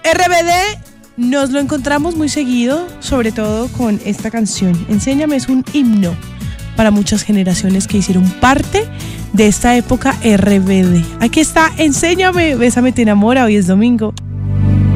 RBD nos lo encontramos muy seguido, sobre todo con esta canción. Enséñame es un himno para muchas generaciones que hicieron parte de esta época RBD. Aquí está, Enséñame, Bésame te enamora, hoy es domingo.